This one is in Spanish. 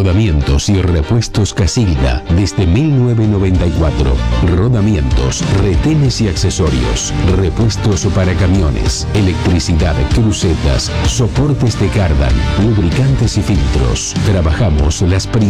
Rodamientos y repuestos Casilda desde 1994. Rodamientos, retenes y accesorios, repuestos para camiones, electricidad, crucetas, soportes de cardan, lubricantes y filtros. Trabajamos las